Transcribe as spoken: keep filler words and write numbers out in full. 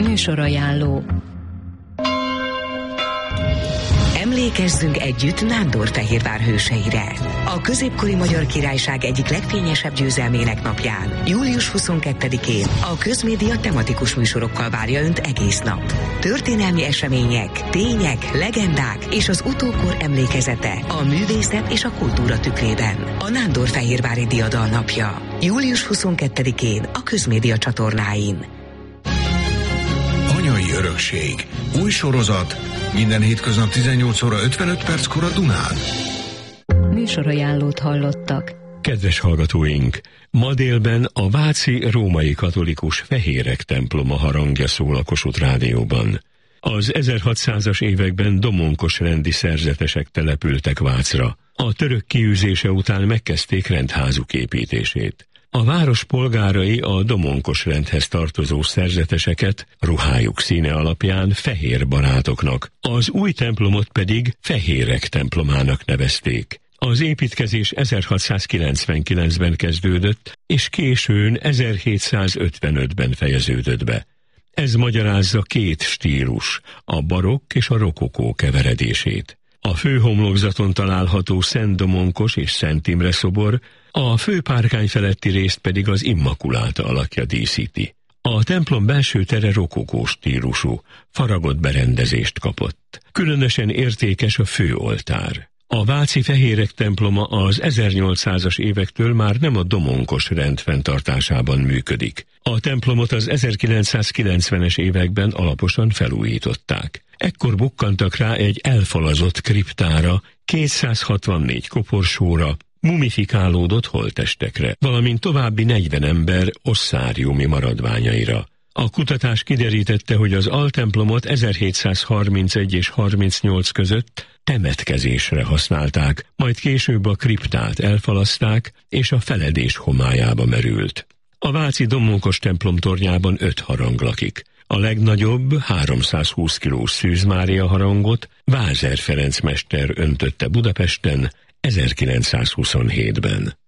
Műsorajánló. Emlékezzünk együtt Nándorfehérvár hőseire. A középkori Magyar Királyság egyik legfényesebb győzelmének napján, július huszonkettedikén a Közmédia tematikus műsorokkal várja Önt egész nap. Történelmi események, tények, legendák és az utókor emlékezete a művészet és a kultúra tükrében. A Nándorfehérvári Diadal napja. július huszonkettedikén a Közmédia csatornáin. Anyai örökség. Új sorozat. Minden hétköznap tizennyolc óra ötvenöt perckor a Dunán. Műsorajánlót hallottak. Kedves hallgatóink! Ma délben a váci római katolikus Fehérek temploma harangja szól a Kossuth Rádióban. Az ezerhatszázas években domonkos rendi szerzetesek települtek Vácra. A török kiűzése után megkezdték rendházuk építését. A város polgárai a domonkos rendhez tartozó szerzeteseket ruhájuk színe alapján fehér barátoknak, az új templomot pedig Fehérek templomának nevezték. Az építkezés ezerhatszázkilencvenkilencben kezdődött, és későn ezerhétszázötvenötben fejeződött be. Ez magyarázza két stílus, a barokk és a rokokó keveredését. A főhomlokzaton található Szent Domonkos és Szent Imre szobor, a főpárkány feletti részt pedig az Immakuláta alakja díszíti. A templom belső tere rokokó stílusú, faragott berendezést kapott. Különösen értékes a főoltár. A váci Fehérek temploma az ezernyolcszázas évektől már nem a domonkos rend fenntartásában működik. A templomot az ezerkilencszázkilencvenes években alaposan felújították. Ekkor bukkantak rá egy elfalazott kriptára, kétszázhatvannégy koporsóra, mumifikálódott holttestekre, valamint további negyven ember osszáriumi maradványaira. A kutatás kiderítette, hogy az altemplomot ezerhétszázharmincegy és harmincnyolc között temetkezésre használták, majd később a kriptát elfalaszták, és a feledés homályába merült. A váci domonkos templom tornyában öt harang lakik. A legnagyobb, háromszázhúsz kilós Szűz Mária harangot Vázer Ferenc mester öntötte Budapesten ezerkilencszázhuszonhétben.